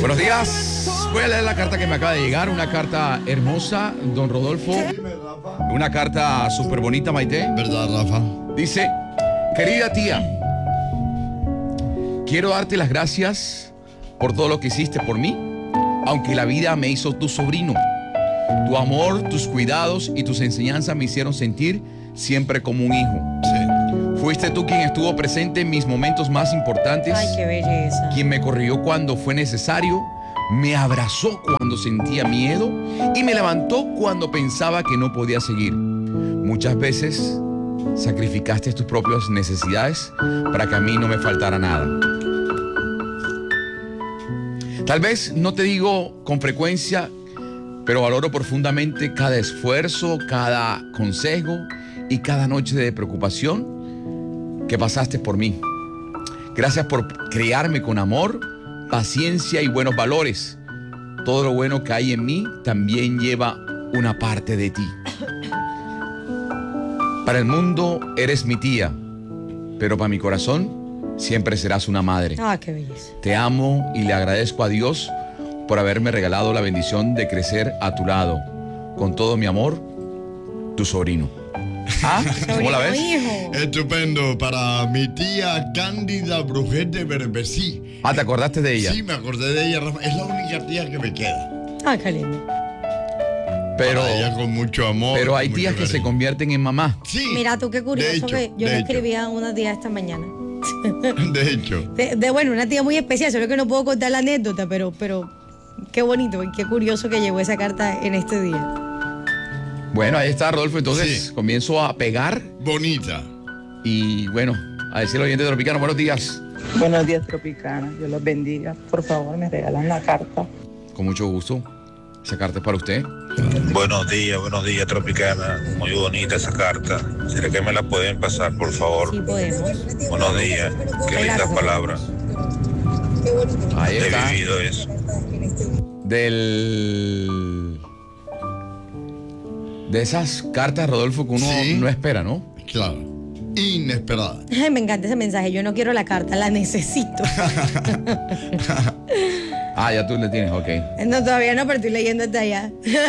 Buenos días. Voy a leer la carta que me acaba de llegar. Una carta hermosa, don Rodolfo. Una carta súper bonita, Maite. ¿Verdad, Rafa? Dice: querida tía, quiero darte las gracias por todo lo que hiciste por mí, aunque la vida me hizo tu sobrino. Tu amor, tus cuidados y tus enseñanzas me hicieron sentir siempre como un hijo. Sí. Fuiste tú quien estuvo presente en mis momentos más importantes. Ay, qué belleza. Quien me corrigió cuando fue necesario, me abrazó cuando sentía miedo y me levantó cuando pensaba que no podía seguir. Muchas veces sacrificaste tus propias necesidades para que a mí no me faltara nada. Tal vez no te digo con frecuencia, pero valoro profundamente cada esfuerzo, cada consejo y cada noche de preocupación que pasaste por mí. Gracias por criarme con amor, paciencia y buenos valores. Todo lo bueno que hay en mí también lleva una parte de ti. Para el mundo eres mi tía, pero para mi corazón siempre serás una madre. Ah, qué belleza. Te amo y le agradezco a Dios por haberme regalado la bendición de crecer a tu lado. Con todo mi amor, tu sobrino. ¿Ah? ¿Cómo la ves? Hijo. Estupendo. Para mi tía Cándida Brujete Berbesí. Ah, ¿te acordaste de ella? Sí, me acordé de ella, Rafa. Es la única tía que me queda. Ah, qué lindo. Pero, Para ella con mucho amor. pero hay con tías mucho que se cariño. convierten en mamá. Sí. Mira tú, qué curioso de hecho, que yo de le hecho. escribía a una tía esta mañana. De hecho. Bueno, una tía muy especial, solo que no puedo contar la anécdota, pero qué bonito y qué curioso que llegó esa carta en este día. Bueno, ahí está, Rodolfo. Entonces Sí. comienzo a pegar Bonita. y bueno, a decirle al oyente tropicano, buenos días. Buenos días, Tropicana. Dios los bendiga. Por favor, me regalan la carta. Con mucho gusto. Esa carta es para usted. Buenos días, Tropicana. Muy bonita esa carta. ¿Será que me la pueden pasar, por favor? Sí podemos. Buenos días. Qué lindas palabras. Ahí He está. vivido eso. De esas cartas, Rodolfo, que uno Sí. no espera, ¿no? Claro. Inesperada. Ay, me encanta ese mensaje. Yo no quiero la carta, la necesito. Ah, ya tú le tienes, ok. No, todavía no, pero estoy leyendo hasta allá. Qué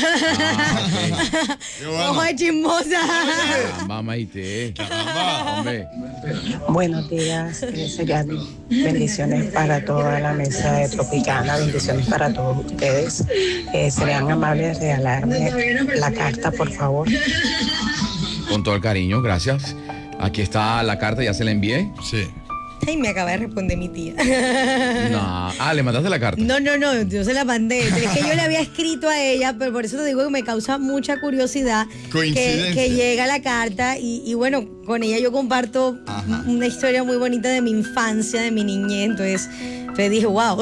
bueno. Ojo de chismosa. Mamá y te. Caramba. Hombre. Buenos días, serían bendiciones para toda la mesa de Tropicana, bendiciones para todos ustedes. Serían amables de regalarme la carta, por favor. Con todo el cariño, gracias. Aquí está la carta, ya se la envié. Sí. Ay, me acaba de responder mi tía. No. Ah, le mandaste la carta. No, yo se la mandé. Es que yo le había escrito a ella, pero por eso te digo que me causa mucha curiosidad Coincidencia. que llega la carta y bueno, con ella yo comparto Ajá. una historia muy bonita de mi infancia, de mi niñez. Entonces dije, wow,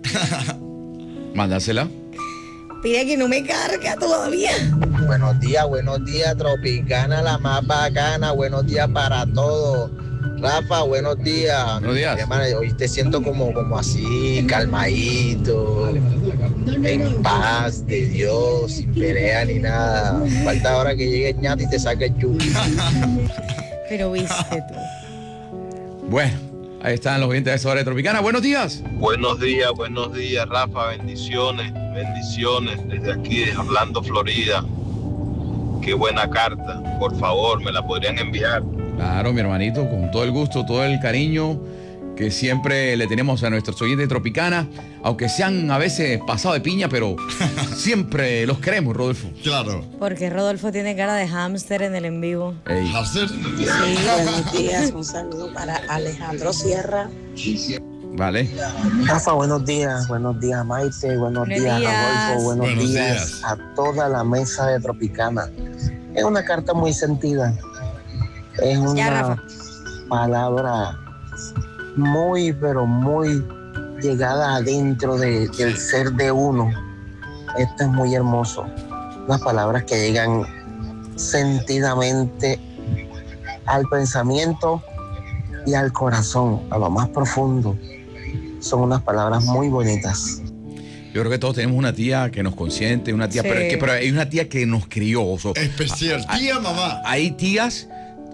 Mándasela. pide que no me carga todavía. Buenos días, Tropicana, la más bacana. Buenos días para todos. Rafa, buenos días. Buenos días. Hermano, hoy te siento como así, calmadito, en paz de Dios, sin pelea ni nada. Falta ahora que llegue el ñato y te saque el chupi. Pero viste tú. Bueno, ahí están los oyentes de esa hora de Tropicana. Buenos días. Buenos días, Rafa. Bendiciones desde aquí, desde Orlando, Florida. Qué buena carta. Por favor, me la podrían enviar. Claro, mi hermanito, con todo el gusto, todo el cariño que siempre le tenemos a nuestros oyentes de Tropicana, aunque sean a veces pasado de piña, pero siempre los queremos, Rodolfo. Claro. Porque Rodolfo tiene cara de hámster en el en vivo. Ey. Hacer. Sí, buenos días. Un saludo para Alejandro Sierra. Vale. Rafa, buenos días, Maite, buenos Buenos días, días. Rodolfo, buenos Buenos días días. a toda la mesa de Tropicana. Es una carta muy sentida, es Ya, una Rafa. palabra muy, pero muy llegada adentro del ser de uno. Esto es muy hermoso, unas palabras que llegan sentidamente al pensamiento y al corazón, a lo más profundo. Son unas palabras muy bonitas. Yo creo que todos tenemos una tía que nos consiente, una tía, Sí. pero hay una tía que nos crió. Especial. Tía, mamá. Hay tías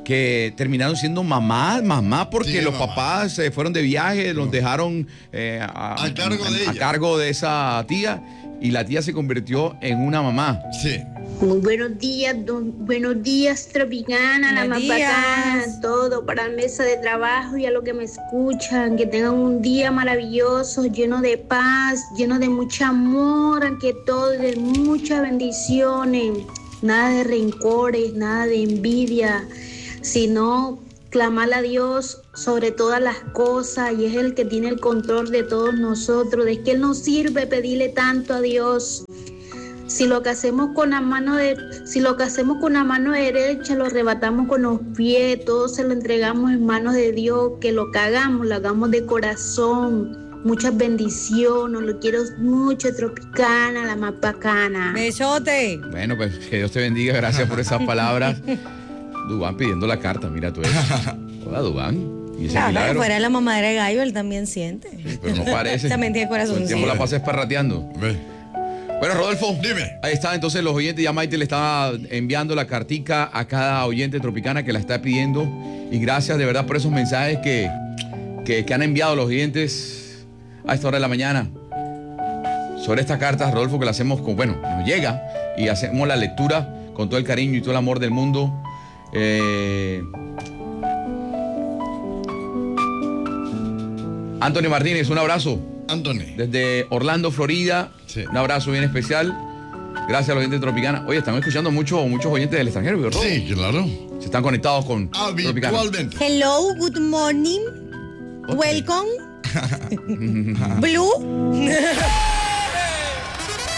que terminaron siendo mamá porque Sí, los mamá. papás se fueron de viaje, los dejaron A cargo de a ella. cargo de esa tía, y la tía se convirtió en una mamá. Sí. Muy buenos días, Tropicana, la Buenos más días. bacana, todo para la mesa de trabajo y a los que me escuchan, que tengan un día maravilloso, lleno de paz, lleno de mucho amor, ante todo, y de muchas bendiciones, nada de rencores, nada de envidia, sino clamar a Dios sobre todas las cosas, y es el que tiene el control de todos nosotros. ¿De qué nos sirve pedirle tanto a Dios? Si lo que hacemos con la mano derecha lo arrebatamos con los pies, todo se lo entregamos en manos de Dios, que lo que hagamos, lo hagamos de corazón. Muchas bendiciones, lo quiero mucho, Tropicana, la más bacana. Besote. Bueno, pues que Dios te bendiga, gracias por esas palabras. Dubán pidiendo la carta, mira tú eso. Hola, Dubán. Y ese Claro, milagro. fuera de la mamadera de gallo, él también siente. Pero no parece. También tiene Todo el tiempo corazoncito. la pasas parrateando. Ve. Bueno, Rodolfo. Dime. Ahí está, entonces los oyentes, ya Maite le estaba enviando la cartica a cada oyente Tropicana que la está pidiendo. Y gracias de verdad por esos mensajes que han enviado los oyentes a esta hora de la mañana. Sobre estas cartas, Rodolfo, que la hacemos con, bueno, nos llega y hacemos la lectura con todo el cariño y todo el amor del mundo. Anthony Martínez, un abrazo. Anthony. Desde Orlando, Florida. Sí. Un abrazo bien especial. Gracias a los oyentes de Tropicana. Oye, están escuchando muchos oyentes del extranjero, ¿verdad? Sí, claro. Se están conectados con Tropicana. Habitualmente. Hello, good morning. Ok. Welcome. Blue.